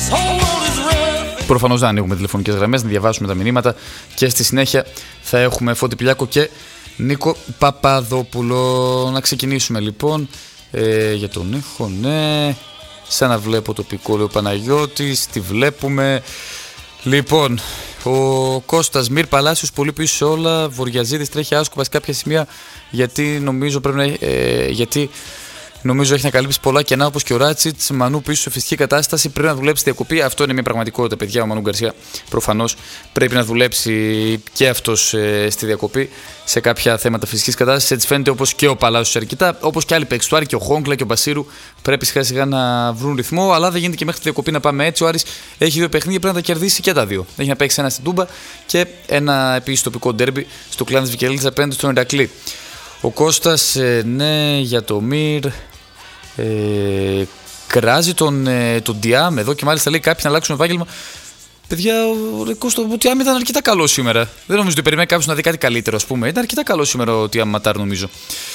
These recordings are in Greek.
Προφανώς δεν ανοίγουμε τηλεφωνικές γραμμές, να διαβάσουμε τα μηνύματα και στη συνέχεια θα έχουμε Φώτη Πιλιάκο και Νίκο Παπαδόπουλο. Να ξεκινήσουμε λοιπόν για τον ήχο, ναι. Σαν να βλέπω τοπικό, λέει ο Παναγιώτης, τη βλέπουμε. Λοιπόν, ο Κώστας Μυρ Παλάσιος πολύ πίσω σε όλα. Βοριαζίδης τρέχει άσκοπα σε κάποια σημεία γιατί νομίζω έχει να καλύψει πολλά κενά, όπως και ο Ράτσιτς. Μανού πίσω σε φυσική κατάσταση. Πρέπει να δουλέψει τη διακοπή. Αυτό είναι μια πραγματικότητα, παιδιά. Ο Μανού Γκαρσία προφανώς πρέπει να δουλέψει και αυτός στη διακοπή σε κάποια θέματα φυσικής κατάστασης. Έτσι φαίνεται, όπως και ο Παλάσιος αρκετά. Όπως και άλλοι παίκτες του Άρη και ο Χόγκλα και ο Μπασίρου πρέπει σιγά σιγά να βρουν ρυθμό. Αλλά δεν γίνεται και μέχρι τη διακοπή να πάμε έτσι. Ο Άρης έχει δύο παιχνίδια, πρέπει να τα κερδίσει και τα δύο. Έχει να παίξει ένα στην Τούμπα και ένα επίσης τοπικό ντέρμπι στο κλάν της Βικελίδης απέναντι στον Ηρακλή. Ο Κώστας, ναι, για το Μυρ. Κράζει τον Ντιάμ εδώ και μάλιστα λέει κάποιοι να αλλάξουν επάγγελμα. Παιδιά, ο Κώστα, ο Ντιάμ ήταν αρκετά καλό σήμερα. Δεν νομίζω ότι περιμένει κάποιος να δει κάτι καλύτερο, ας πούμε. Ήταν αρκετά καλό σήμερα ο Ντιάμ Ματάρ, νομίζω.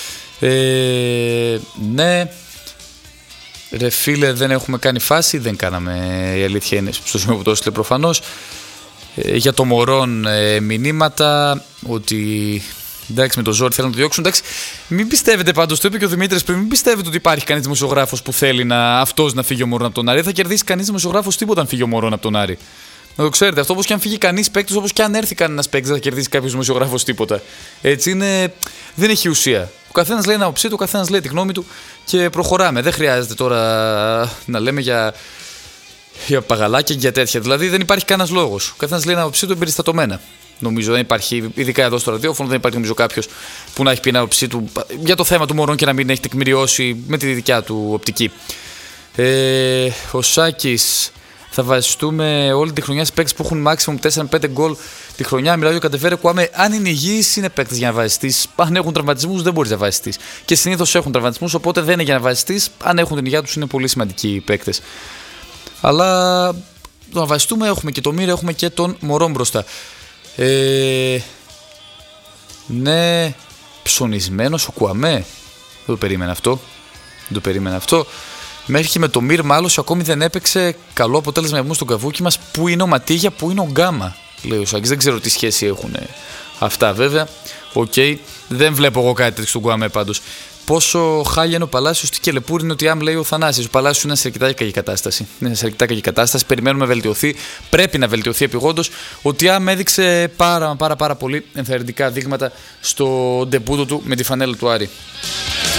Ναι. Ρε φίλε, δεν έχουμε κάνει φάση. Δεν κάναμε. Η αλήθεια είναι στο σημείο που το έστειλε προφανώς. Για το Μωρόν μηνύματα ότι. Εντάξει, με το ζόρι θέλουν να το διώξουν. Εντάξει, μην πιστεύετε πάντως, το είπε και ο Δημήτρης πριν, μην πιστεύετε ότι υπάρχει κανείς δημοσιογράφος που θέλει αυτός να φύγει ο Μωρόν από τον Άρη. Δεν θα κερδίσει κανείς δημοσιογράφος τίποτα αν φύγει ο Μωρόν από τον Άρη. Να το ξέρετε, αυτό όπως και αν φύγει κανείς παίκτης, όπως και αν έρθει κανένας παίκτης, δεν θα κερδίσει κάποιος δημοσιογράφος τίποτα. Έτσι είναι, δεν έχει ουσία. Ο καθένας λέει ένα οψί του, ο καθένας λέει τη γνώμη του και προχωράμε. Δεν χρειάζεται τώρα να λέμε για παγαλάκια και για τέτοια. Δηλαδή δεν υπάρχει κανένας λόγος. Ο καθένας λέει ένα οψί του εμπεριστατωμένα. Νομίζω δεν υπάρχει, ειδικά εδώ στο ραδιόφωνο, δεν υπάρχει νομίζω κάποιος που να έχει πει ένα όψη του για το θέμα του Μωρόν και να μην έχει τεκμηριώσει με τη δικιά του οπτική. Ο Σάκης, θα βασιστούμε όλη τη χρονιά σε παίκτες που έχουν maximum 4-5 γκολ τη χρονιά. Μιλάει ο Κατεβέρε Κουάμε. Αν είναι υγιείς, είναι παίκτες για να βασιστείς. Αν έχουν τραυματισμούς, δεν μπορείς να βασιστείς. Και συνήθως έχουν τραυματισμούς, οπότε δεν είναι για να βασιστείς. Αν έχουν την υγεία τους, είναι πολύ σημαντικοί οι παίκτες. Αλλά να βασιστούμε, έχουμε και το Μύρο, έχουμε και τον Μωρόν μπροστά. Ναι, ψωνισμένος ο Κουαμέ. Δεν το περίμενα αυτό. Μέχρι και με το Μυρ Μάλος ακόμη δεν έπαιξε. Καλό αποτέλεσμα για στον καβούκι μας. Πού είναι ο Ματίγια, πού είναι ο Γκάμα, λέει ο Σάκης. Δεν ξέρω τι σχέση έχουν αυτά βέβαια. Οκ, δεν βλέπω εγώ κάτι τέτοιο στον Κουαμέ πάντως. Πόσο χάλια είναι ο Παλάσιος, τι κελεπούρ είναι ότι λέει ο Θανάσης. Ο Παλάσιος είναι σε αρκετά κακή κατάσταση. Περιμένουμε να βελτιωθεί. Πρέπει να βελτιωθεί επειγόντως. Ο Τιάμ έδειξε πάρα πολύ ενθαρρυντικά δείγματα στο ντεμπούτο του με τη φανέλα του Άρη.